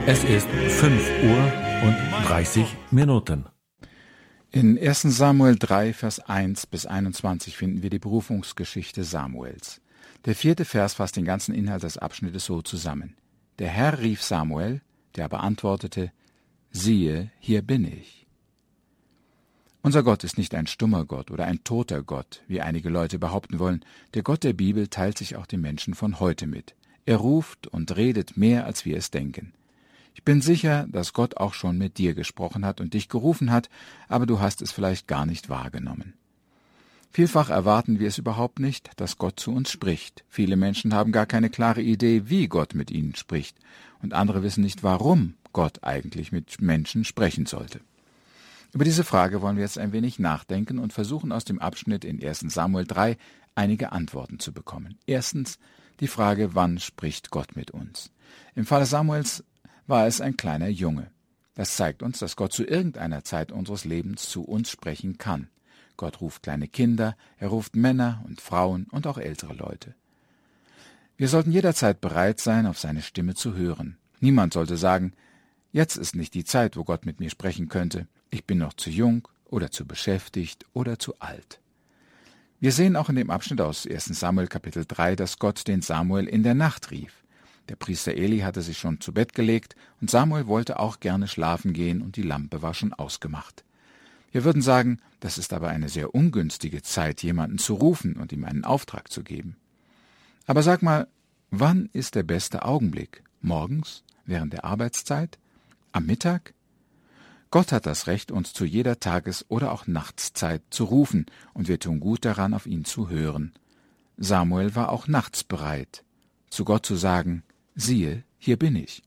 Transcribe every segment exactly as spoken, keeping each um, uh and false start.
Es ist fünf Uhr und dreißig Minuten. In erster Samuel drei, Vers eins bis einundzwanzig finden wir die Berufungsgeschichte Samuels. Der vierte Vers fasst den ganzen Inhalt des Abschnittes so zusammen. Der Herr rief Samuel, der aber antwortete, siehe, hier bin ich. Unser Gott ist nicht ein stummer Gott oder ein toter Gott, wie einige Leute behaupten wollen. Der Gott der Bibel teilt sich auch den Menschen von heute mit. Er ruft und redet mehr, als wir es denken. Ich bin sicher, dass Gott auch schon mit dir gesprochen hat und dich gerufen hat, aber du hast es vielleicht gar nicht wahrgenommen. Vielfach erwarten wir es überhaupt nicht, dass Gott zu uns spricht. Viele Menschen haben gar keine klare Idee, wie Gott mit ihnen spricht, und andere wissen nicht, warum Gott eigentlich mit Menschen sprechen sollte. Über diese Frage wollen wir jetzt ein wenig nachdenken und versuchen aus dem Abschnitt in erster Samuel drei einige Antworten zu bekommen. Erstens die Frage, wann spricht Gott mit uns? Im Falle Samuels war es ein kleiner Junge. Das zeigt uns, dass Gott zu irgendeiner Zeit unseres Lebens zu uns sprechen kann. Gott ruft kleine Kinder, er ruft Männer und Frauen und auch ältere Leute. Wir sollten jederzeit bereit sein, auf seine Stimme zu hören. Niemand sollte sagen, jetzt ist nicht die Zeit, wo Gott mit mir sprechen könnte. Ich bin noch zu jung oder zu beschäftigt oder zu alt. Wir sehen auch in dem Abschnitt aus erster Samuel Kapitel drei, dass Gott den Samuel in der Nacht rief. Der Priester Eli hatte sich schon zu Bett gelegt und Samuel wollte auch gerne schlafen gehen und die Lampe war schon ausgemacht. Wir würden sagen, das ist aber eine sehr ungünstige Zeit, jemanden zu rufen und ihm einen Auftrag zu geben. Aber sag mal, wann ist der beste Augenblick? Morgens? Während der Arbeitszeit? Am Mittag? Gott hat das Recht, uns zu jeder Tages- oder auch Nachtszeit zu rufen, und wir tun gut daran, auf ihn zu hören. Samuel war auch nachts bereit, zu Gott zu sagen, siehe, hier bin ich.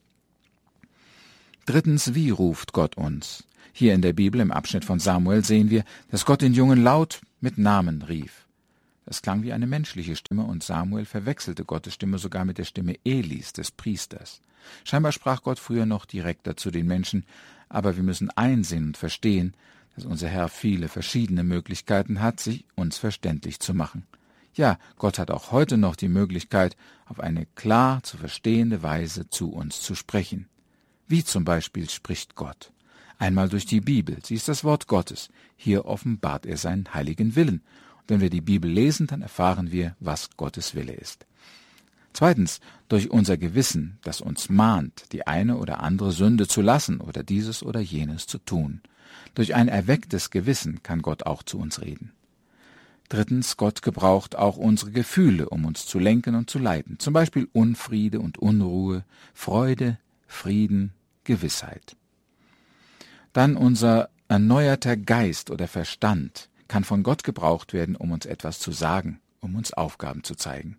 Drittens, wie ruft Gott uns? Hier in der Bibel im Abschnitt von Samuel sehen wir, dass Gott den Jungen laut mit Namen rief. Das klang wie eine menschliche Stimme und Samuel verwechselte Gottes Stimme sogar mit der Stimme Elis, des Priesters. Scheinbar sprach Gott früher noch direkter zu den Menschen, aber wir müssen einsehen und verstehen, dass unser Herr viele verschiedene Möglichkeiten hat, sich uns verständlich zu machen. Ja, Gott hat auch heute noch die Möglichkeit, auf eine klar zu verstehende Weise zu uns zu sprechen. Wie zum Beispiel spricht Gott? Einmal durch die Bibel, sie ist das Wort Gottes. Hier offenbart er seinen heiligen Willen. Und wenn wir die Bibel lesen, dann erfahren wir, was Gottes Wille ist. Zweitens, durch unser Gewissen, das uns mahnt, die eine oder andere Sünde zu lassen oder dieses oder jenes zu tun. Durch ein erwecktes Gewissen kann Gott auch zu uns reden. Drittens, Gott gebraucht auch unsere Gefühle, um uns zu lenken und zu leiten. Zum Beispiel Unfriede und Unruhe, Freude, Frieden, Gewissheit. Dann unser erneuerter Geist oder Verstand kann von Gott gebraucht werden, um uns etwas zu sagen, um uns Aufgaben zu zeigen.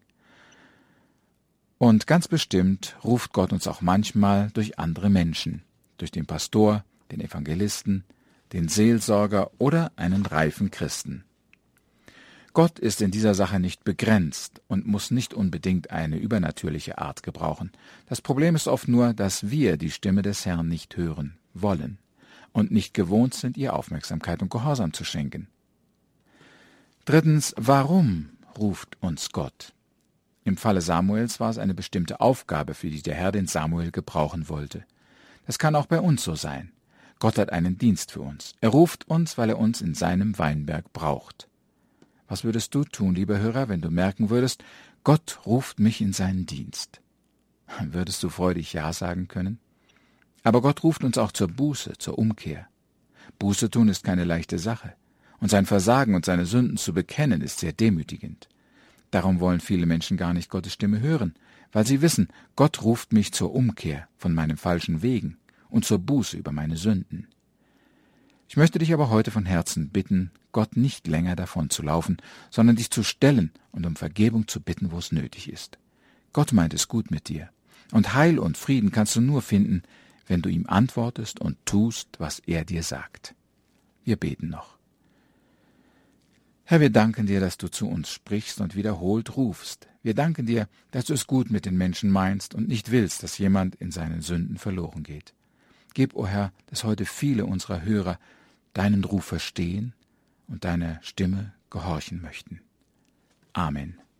Und ganz bestimmt ruft Gott uns auch manchmal durch andere Menschen, durch den Pastor, den Evangelisten, den Seelsorger oder einen reifen Christen. Gott ist in dieser Sache nicht begrenzt und muss nicht unbedingt eine übernatürliche Art gebrauchen. Das Problem ist oft nur, dass wir die Stimme des Herrn nicht hören wollen und nicht gewohnt sind, ihr Aufmerksamkeit und Gehorsam zu schenken. Drittens, warum ruft uns Gott? Im Falle Samuels war es eine bestimmte Aufgabe, für die der Herr den Samuel gebrauchen wollte. Das kann auch bei uns so sein. Gott hat einen Dienst für uns. Er ruft uns, weil er uns in seinem Weinberg braucht. Was würdest du tun, lieber Hörer, wenn du merken würdest, Gott ruft mich in seinen Dienst? Würdest du freudig Ja sagen können? Aber Gott ruft uns auch zur Buße, zur Umkehr. Buße tun ist keine leichte Sache. Und sein Versagen und seine Sünden zu bekennen, ist sehr demütigend. Darum wollen viele Menschen gar nicht Gottes Stimme hören, weil sie wissen, Gott ruft mich zur Umkehr von meinen falschen Wegen und zur Buße über meine Sünden. Ich möchte dich aber heute von Herzen bitten, Gott nicht länger davon zu laufen, sondern dich zu stellen und um Vergebung zu bitten, wo es nötig ist. Gott meint es gut mit dir. Und Heil und Frieden kannst du nur finden, wenn du ihm antwortest und tust, was er dir sagt. Wir beten noch. Herr, wir danken dir, dass du zu uns sprichst und wiederholt rufst. Wir danken dir, dass du es gut mit den Menschen meinst und nicht willst, dass jemand in seinen Sünden verloren geht. Gib, o Herr, dass heute viele unserer Hörer deinen Ruf verstehen und deiner Stimme gehorchen möchten. Amen.